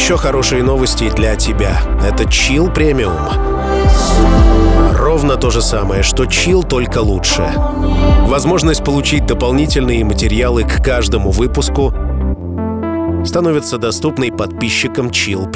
еще хорошие новости для тебя. Это Chill Premium. Ровно то же самое, что Chill, только лучше. Возможность получить дополнительные материалы к каждому выпуску становится доступной подписчикам Chill